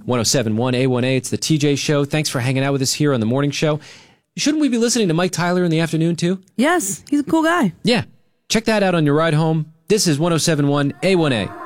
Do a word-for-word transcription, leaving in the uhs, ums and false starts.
ten seventy-one A one A. It's the T J Show. Thanks for hanging out with us here on the morning show. Shouldn't we be listening to Mike Tyler in the afternoon, too? Yes, he's a cool guy. Yeah. Check that out on your ride home. This is ten seventy-one A one A.